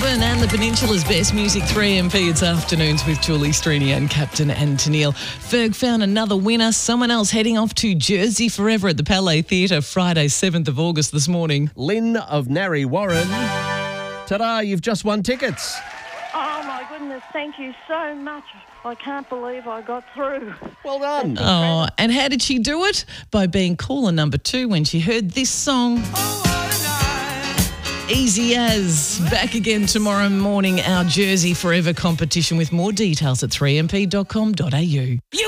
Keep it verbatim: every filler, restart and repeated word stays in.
Melbourne and the Peninsula's best music, three M P. It's afternoons with Julie Strini and Captain Antonil. Ferg found another winner. Someone else heading off to Jersey forever at the Palais Theatre Friday, seventh of August this morning. Lynn of Narre Warren. Ta-da, you've just won tickets. Oh, my goodness, thank you so much. I can't believe I got through. Well done. Oh, and how did she do it? By being caller number two when she heard this song. Easy as. Back again tomorrow morning, our Jersey Forever competition with more details at three m p dot com dot a u.